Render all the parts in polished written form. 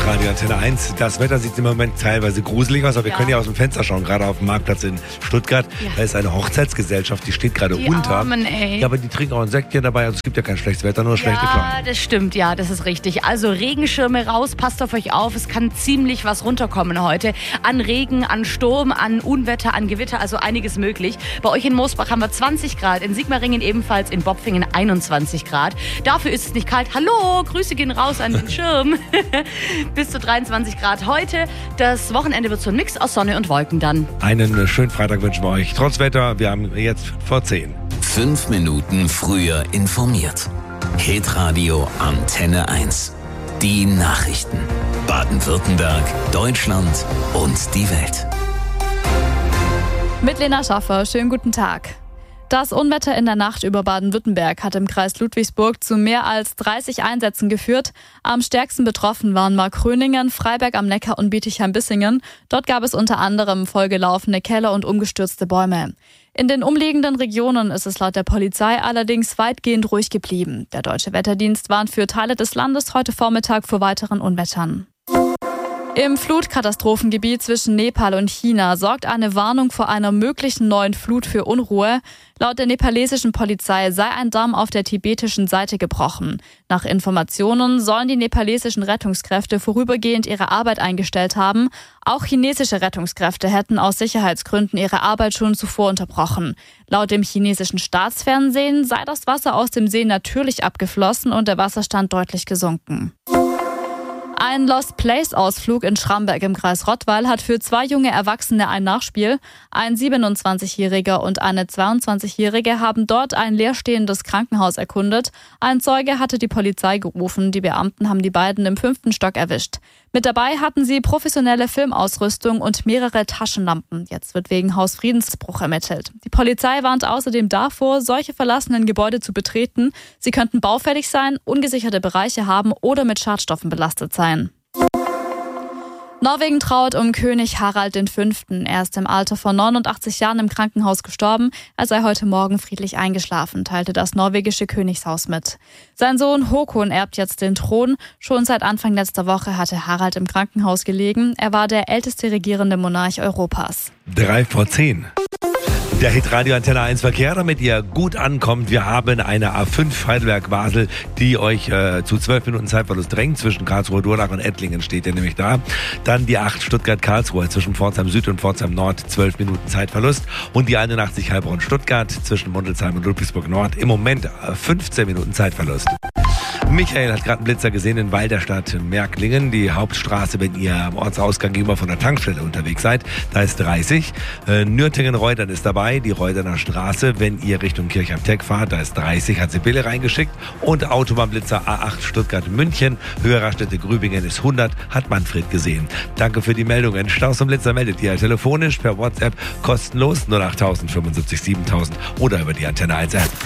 Hitradio Antenne 1. Das Wetter sieht im Moment teilweise gruselig aus, aber wir können ja aus dem Fenster schauen, gerade auf dem Marktplatz in Stuttgart. Ja. Da ist eine Hochzeitsgesellschaft, die steht gerade unter. Armen, ey. Ja, aber die trinken auch ein Säckchen dabei. Also es gibt ja kein schlechtes Wetter, nur schlechte Kleidung. Ja, das stimmt, ja, das ist richtig. Also Regenschirme raus, passt auf euch auf. Es kann ziemlich was runterkommen heute. An Regen, an Sturm, an Unwetter, an Gewitter, also einiges möglich. Bei euch in Moosbach haben wir 20 Grad, in Sigmaringen ebenfalls, in Bopfingen 21 Grad. Dafür ist es nicht kalt. Hallo, Grüße gehen raus an den Schirm. Bis zu 23 Grad heute. Das Wochenende wird so ein Mix aus Sonne und Wolken dann. Einen schönen Freitag wünschen wir euch. Trotz Wetter, wir haben jetzt vor 10. 5 Minuten früher informiert. Hitradio Antenne 1. Die Nachrichten. Baden-Württemberg, Deutschland und die Welt. Mit Lena Schaffer, schönen guten Tag. Das Unwetter in der Nacht über Baden-Württemberg hat im Kreis Ludwigsburg zu mehr als 30 Einsätzen geführt. Am stärksten betroffen waren Markgröningen, Freiberg am Neckar und Bietigheim-Bissingen. Dort gab es unter anderem vollgelaufene Keller und umgestürzte Bäume. In den umliegenden Regionen ist es laut der Polizei allerdings weitgehend ruhig geblieben. Der Deutsche Wetterdienst warnt für Teile des Landes heute Vormittag vor weiteren Unwettern. Im Flutkatastrophengebiet zwischen Nepal und China sorgt eine Warnung vor einer möglichen neuen Flut für Unruhe. Laut der nepalesischen Polizei sei ein Damm auf der tibetischen Seite gebrochen. Nach Informationen sollen die nepalesischen Rettungskräfte vorübergehend ihre Arbeit eingestellt haben. Auch chinesische Rettungskräfte hätten aus Sicherheitsgründen ihre Arbeit schon zuvor unterbrochen. Laut dem chinesischen Staatsfernsehen sei das Wasser aus dem See natürlich abgeflossen und der Wasserstand deutlich gesunken. Ein Lost-Place-Ausflug in Schramberg im Kreis Rottweil hat für 2 junge Erwachsene ein Nachspiel. Ein 27-Jähriger und eine 22-Jährige haben dort ein leerstehendes Krankenhaus erkundet. Ein Zeuge hatte die Polizei gerufen. Die Beamten haben die beiden im 5. Stock erwischt. Mit dabei hatten sie professionelle Filmausrüstung und mehrere Taschenlampen. Jetzt wird wegen Hausfriedensbruch ermittelt. Die Polizei warnt außerdem davor, solche verlassenen Gebäude zu betreten. Sie könnten baufällig sein, ungesicherte Bereiche haben oder mit Schadstoffen belastet sein. Norwegen trauert um König Harald V. Er ist im Alter von 89 Jahren im Krankenhaus gestorben. Er sei heute Morgen friedlich eingeschlafen, teilte das norwegische Königshaus mit. Sein Sohn Håkon erbt jetzt den Thron. Schon seit Anfang letzter Woche hatte Harald im Krankenhaus gelegen. Er war der älteste regierende Monarch Europas. 3 vor 10. Der Hitradio Antenne 1 Verkehr, damit ihr gut ankommt. Wir haben eine A5 Heidelberg-Basel, die euch zu 12 Minuten Zeitverlust drängt. Zwischen Karlsruhe-Durlach und Ettlingen steht ihr nämlich da. Dann die 8 Stuttgart-Karlsruhe zwischen Pforzheim Süd und Pforzheim Nord, 12 Minuten Zeitverlust. Und die 81 Heilbronn-Stuttgart zwischen Mundelsheim und Ludwigsburg Nord, im Moment 15 Minuten Zeitverlust. Michael hat gerade einen Blitzer gesehen in Walderstadt Märklingen, die Hauptstraße, wenn ihr am Ortsausgang gegenüber von der Tankstelle unterwegs seid. Da ist 30. Nürtingen-Reutern ist dabei, die Reuterner Straße, wenn ihr Richtung Kirch am Teck fahrt, da ist 30, hat Sibylle reingeschickt. Und Autobahnblitzer A8 Stuttgart-München, Höherraststätte Grübingen ist 100, hat Manfred gesehen. Danke für die Meldungen. Staus und Blitzer meldet ihr telefonisch per WhatsApp kostenlos 08000 75 7000 oder über die Antenne 1 App.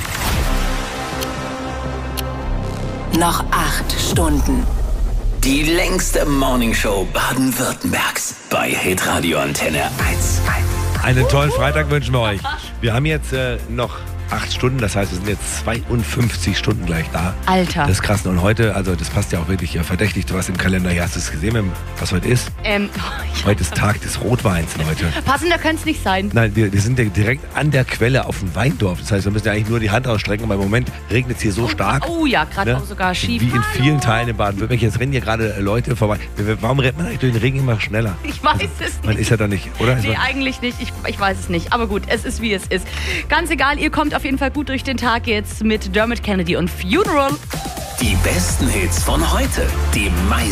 Noch 8 Stunden. Die längste Morningshow Baden-Württembergs bei Hitradio Antenne 1. Einen tollen Freitag wünschen wir euch. Wir haben jetzt noch 8 Stunden, das heißt, wir sind jetzt 52 Stunden gleich da. Alter. Das ist krass. Und heute, also das passt ja auch wirklich verdächtig, du hast im Kalender, ja, hast du es gesehen, was heute ist? Heute ist Tag des Rotweins, Leute. Passender könnte es nicht sein. Nein, wir sind ja direkt an der Quelle auf dem Weindorf. Das heißt, wir müssen ja eigentlich nur die Hand ausstrecken, aber im Moment regnet es hier so stark. Oh ja, gerade auch sogar schief. Wie in vielen Teilen in Baden-Württemberg. Jetzt rennen hier gerade Leute vorbei. Warum rennt man eigentlich durch den Regen immer schneller? Ich weiß es nicht. Man ist ja da nicht, oder? Nee, eigentlich nicht. Ich weiß es nicht. Aber gut, es ist wie es ist. Ganz egal, ihr kommt auf jeden Fall gut durch den Tag jetzt mit Dermot Kennedy und Funeral. Die besten Hits von heute. Die meisten